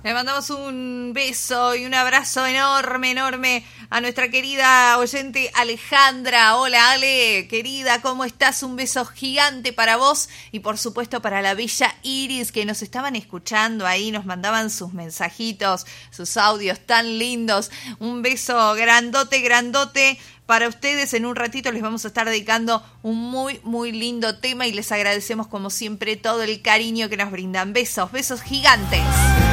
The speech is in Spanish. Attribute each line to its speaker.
Speaker 1: Le mandamos un beso y un abrazo enorme, enorme a nuestra querida oyente Alejandra. Hola Ale, querida, ¿cómo estás? Un beso gigante para vos y por supuesto para la bella Iris que nos estaban escuchando ahí, nos mandaban sus mensajitos, sus audios tan lindos. Un beso grandote, grandote para ustedes. En un ratito les vamos a estar dedicando un muy, muy lindo tema y les agradecemos como siempre todo el cariño que nos brindan. Besos, besos gigantes.